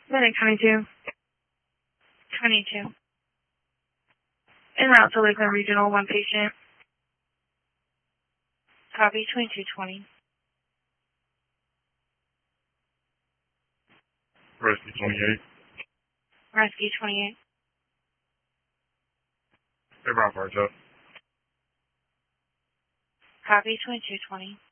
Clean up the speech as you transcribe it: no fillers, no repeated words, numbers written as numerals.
Medic 22. 22. En route to Lakeland Regional, one patient. Copy 2220. Rescue 28. Rescue 28. Hey, Rob Arjo. Copy 2220.